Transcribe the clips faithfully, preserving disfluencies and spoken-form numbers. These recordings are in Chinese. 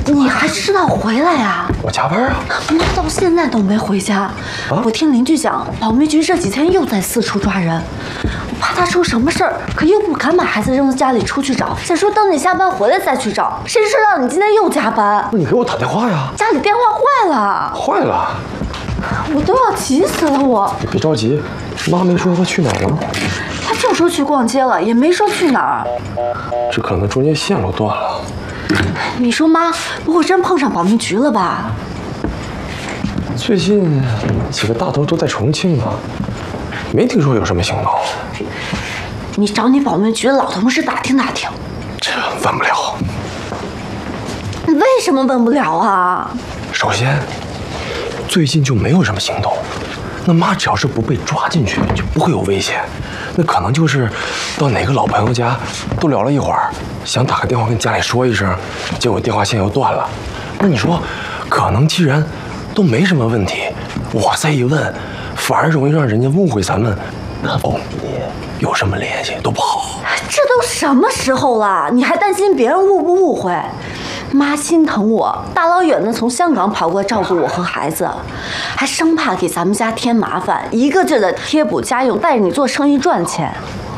你还知道回来呀？ 我加班啊。 妈到现在都没回家。啊、我听邻居讲，保密局这几天又在四处抓人，我怕他出什么事儿，可又不敢把孩子扔在家里出去找。再说等你下班回来再去找，谁知道你今天又加班？ 那你给我打电话呀！ 家里电话坏了。坏了。 我都要急死了我！ 你别着急，妈没说她去哪儿了。 她就说去逛街了，也没说去哪儿。 这可能中间线路断了。 你说妈不会真碰上保密局了吧？ 最近几个大头都在重庆呢，没听说有什么行动。 你找你保密局的老同事打听打听。 这问不了。 为什么问不了啊？ 首先。 最近就没有什么行动，那妈只要是不被抓进去，就不会有危险。那可能就是到哪个老朋友家都聊了一会儿，想打个电话跟家里说一声，结果电话线又断了。那你说，可能既然都没什么问题，我再一问，反而容易让人家误会咱们哦有什么联系都不好。 这都什么时候了，你还担心别人误不误会？ 妈心疼我，大老远的从香港跑过来照顾我和孩子，还生怕给咱们家添麻烦，一个劲儿的贴补家用，带着你做生意赚钱。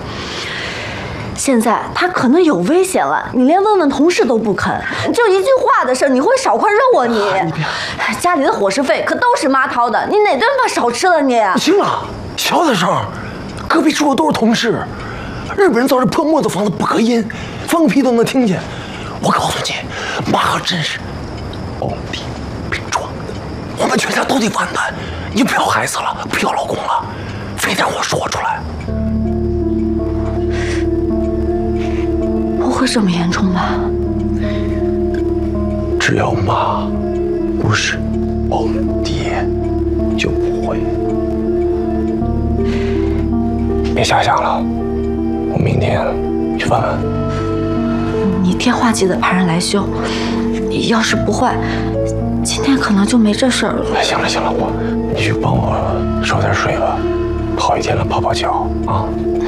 现在他可能有危险了，你连问问同事都不肯，就一句话的事，你会少块肉啊你？你家里的伙食费可都是妈掏的，你哪顿饭少吃了你？ 行了，小点声，隔壁住的都是同事，日本人造这破木头房子不隔音，放屁都能听见。 我告诉你，妈可真是皇帝被撞的，我们全家都得完蛋。你不要孩子了，不要老公了，非得让我说出来。 不会这么严重吧？ 只要妈不是皇帝，就不会。别瞎想了，我明天去问问。 你电话记得派人来修，要是不坏，今天可能就没这事儿了。 哎，行了行了，我你去帮我烧点水吧，好一天了泡泡脚啊。